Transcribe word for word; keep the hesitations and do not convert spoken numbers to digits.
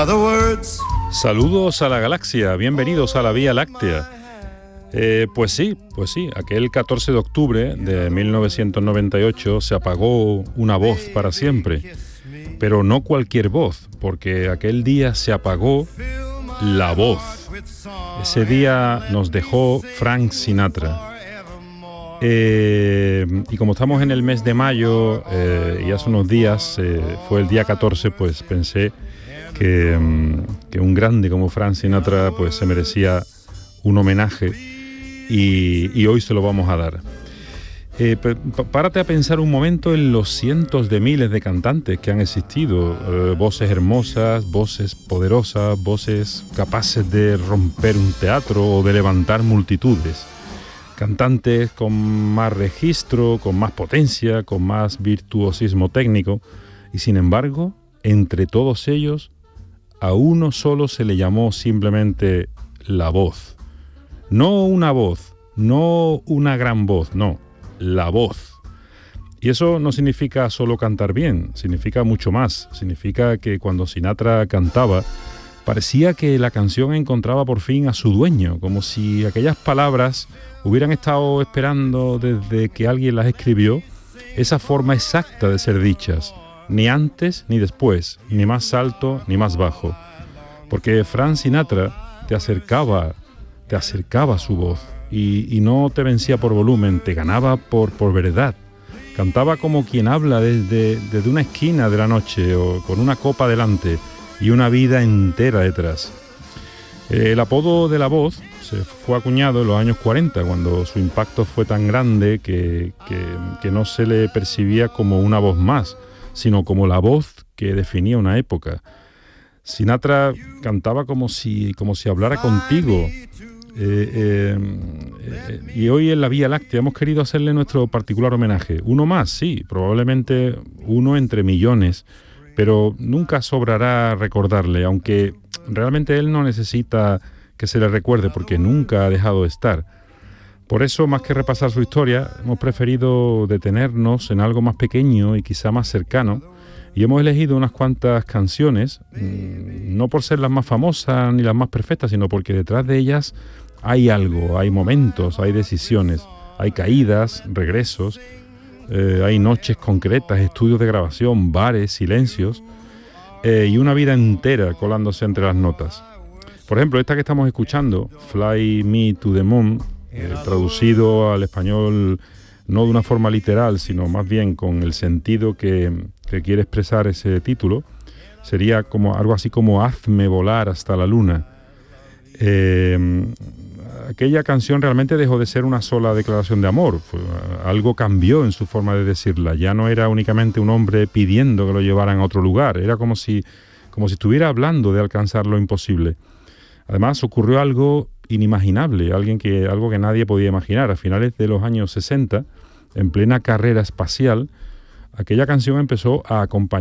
other words. Saludos a la galaxia, bienvenidos a la Vía Láctea. Eh, pues sí, pues sí, aquel catorce de octubre de mil novecientos noventa y ocho se apagó una voz para siempre, pero no cualquier voz, porque aquel día se apagó la voz. Ese día nos dejó Frank Sinatra. Eh, y como estamos en el mes de mayo eh, y hace unos días eh, fue el día catorce, pues pensé que, que un grande como Frank Sinatra pues se merecía un homenaje y, y hoy se lo vamos a dar. Eh, párate a pensar un momento en los cientos de miles de cantantes que han existido, eh, voces hermosas, voces poderosas, voces capaces de romper un teatro o de levantar multitudes. Cantantes con más registro, con más potencia, con más virtuosismo técnico, y sin embargo, entre todos ellos, a uno solo se le llamó simplemente la voz. No una voz, no una gran voz, no, la voz. Y eso no significa solo cantar bien, significa mucho más. Significa que cuando Sinatra cantaba, parecía que la canción encontraba por fin a su dueño, como si aquellas palabras hubieran estado esperando desde que alguien las escribió esa forma exacta de ser dichas, ni antes ni después, ni más alto ni más bajo. Porque Frank Sinatra te acercaba, te acercaba su voz y, y no te vencía por volumen, te ganaba por, por verdad. Cantaba como quien habla desde, desde una esquina de la noche o con una copa delante y una vida entera detrás. El apodo de la voz se fue acuñado en los años cuarenta, cuando su impacto fue tan grande que, que, que no se le percibía como una voz más, sino como la voz que definía una época. Sinatra cantaba como si, como si hablara contigo. Eh, eh, eh, y hoy en la Vía Láctea hemos querido hacerle nuestro particular homenaje. Uno más, sí, probablemente uno entre millones, pero nunca sobrará recordarle, aunque realmente él no necesita que se le recuerde porque nunca ha dejado de estar. Por eso, más que repasar su historia, hemos preferido detenernos en algo más pequeño y quizá más cercano, y hemos elegido unas cuantas canciones, no por ser las más famosas ni las más perfectas, sino porque detrás de ellas hay algo, hay momentos, hay decisiones, hay caídas, regresos, eh, hay noches concretas, estudios de grabación, bares, silencios, eh, y una vida entera colándose entre las notas. Por ejemplo, esta que estamos escuchando, Fly Me to the Moon, eh, traducido al español no de una forma literal, sino más bien con el sentido que, que quiere expresar ese título, sería como algo así como Hazme volar hasta la luna. Eh, aquella canción realmente dejó de ser una sola declaración de amor. Fue, algo cambió en su forma de decirla. Ya no era únicamente un hombre pidiendo que lo llevaran a otro lugar. Era como si, como si estuviera hablando de alcanzar lo imposible. Además, ocurrió algo inimaginable, alguien que, algo que nadie podía imaginar. A finales de los años sesenta, en plena carrera espacial, aquella canción empezó a acompañar